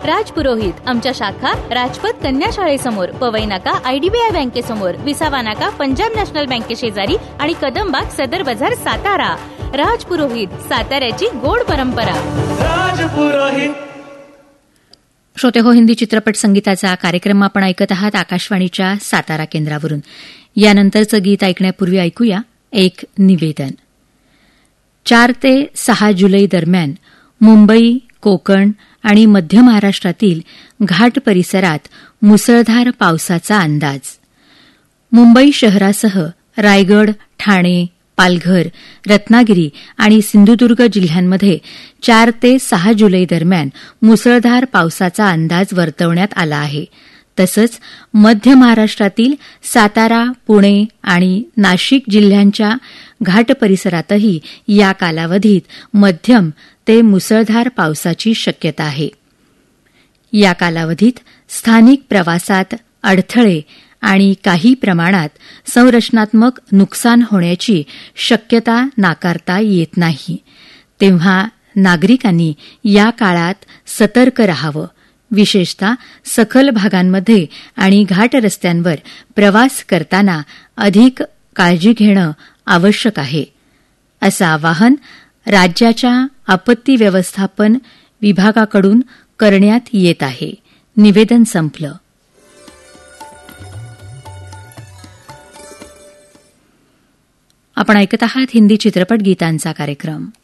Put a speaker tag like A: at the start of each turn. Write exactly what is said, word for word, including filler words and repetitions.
A: राज पुरोहित, आमच्या शाखा राजपथ कन्या शाळेसमोर, पवई नाका आयडीबीआय बँकेसमोर, विसावा नाका पंजाब नॅशनल बँके शेजारी आणि कदमबाग सदर बाजार सातारा. राज पुरोहित, साताऱ्याची गोड परंपरा.
B: राज पुरोहित.
C: श्रोते हो, हिंदी चित्रपट संगीताचा कार्यक्रम आपण ऐकत आहात आकाशवाणीच्या सातारा केंद्रावरून. यानंतरचं गीत ऐकण्यापूर्वी ऐकूया एक निवेदन. चार ते सहा जुलै दरम्यान मुंबई, कोकण आणि मध्य महाराष्ट्रातील घाट परिसरात मुसळधार पावसाचा अंदाज. मुंबई शहरासह रायगड, ठाणे, पालघर, रत्नागिरी आणि सिंधुदुर्ग जिल्ह्यांमध्ये चार ते सहा जुलै दरम्यान मुसळधार पावसाचा अंदाज वर्तवण्यात आला आहे. तसंच मध्य महाराष्ट्रातील सातारा, पुणे आणि नाशिक जिल्ह्यांच्या घाट परिसरातही या कालावधीत मध्यम ते मुसळधार पावसाची शक्यता आहे. या कालावधीत स्थानिक प्रवासात अडथळे आणि काही प्रमाणात संरचनात्मक नुकसान होण्याची शक्यता नाकारता येत नाही. तेव्हा नागरिकांनी या काळात सतर्क राहावं. विशेषतः सखल भागांमध्ये आणि घाट रस्त्यांवर प्रवास करताना अधिक काळजी घेणं आवश्यक आहे, असं आवाहन राज्याच्या आपत्ती व्यवस्थापन विभागाकडून करण्यात येत आहे. निवेदन संपलं. आपण ऐकत आहात हिंदी चित्रपट गीतांचा कार्यक्रम.